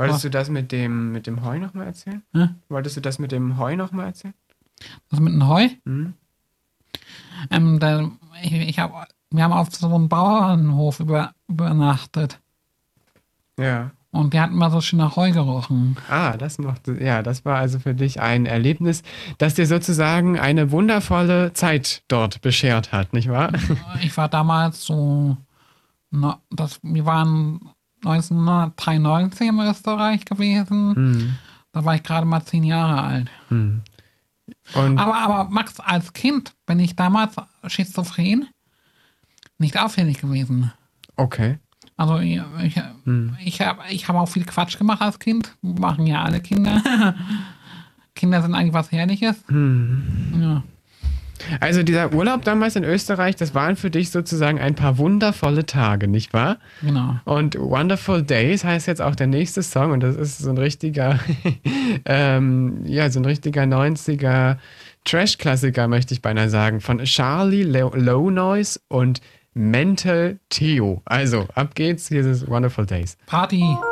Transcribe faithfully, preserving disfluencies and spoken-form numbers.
Wolltest Was? du das mit dem, mit dem Heu nochmal erzählen? Hä? Wolltest du das mit dem Heu nochmal erzählen? Was mit dem Heu? Hm? Ähm, da, ich, ich hab, wir haben auf so einem Bauernhof über, übernachtet. Ja. Und wir hatten mal so schön nach Heu gerochen. Ah, das mochte, ja, das war also für dich ein Erlebnis, das dir sozusagen eine wundervolle Zeit dort beschert hat, nicht wahr? Ich war damals so, na, das, wir waren neunzehnhundertdreiundneunzig in Österreich gewesen. Hm. Da war ich gerade mal zehn Jahre alt. Hm. Und Aber, aber Max, als Kind bin ich damals schizophren nicht auffällig gewesen. okay. Also ich, ich, Hm. ich habe ich hab auch viel Quatsch gemacht als Kind. Machen ja alle Kinder. Kinder sind eigentlich was Herrliches. Hm. Ja, Also dieser Urlaub damals in Österreich, das waren für dich sozusagen ein paar wundervolle Tage, nicht wahr? genau. Und Wonderful Days heißt jetzt auch der nächste Song und das ist so ein richtiger, ähm, ja, so ein richtiger neunziger Trash-Klassiker, möchte ich beinahe sagen, von Charlie Low, Low Noise und Mental Theo. Also, ab geht's, hier ist Wonderful Days. Party.